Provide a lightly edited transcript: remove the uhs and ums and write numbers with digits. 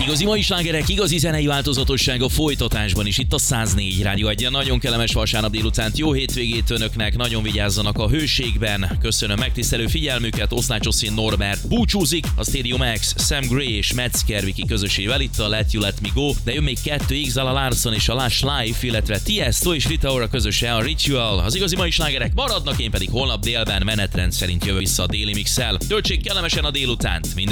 Igazi mai slágerek, igazi zenei változatosság a folytatásban is, itt a 104 Rádió Egyen. Nagyon kellemes vasárnap délutánt, jó hétvégét önöknek, nagyon vigyázzanak a hőségben. Köszönöm megtisztelő figyelmüket, Oszlácsoszín Norbert búcsúzik, a Stadium X, Sam Gray és Metzger Viki közösével itt a Let You Let Me Go, de jön még 2X, Zala Larson és a Lush Life, illetve Tiesto és Rita Ora közöse, a Ritual. Az igazi mai slágerek maradnak, én pedig holnap délben menetrend szerint jövök vissza a déli mixel. Töltsék kellemesen a délutánt, minden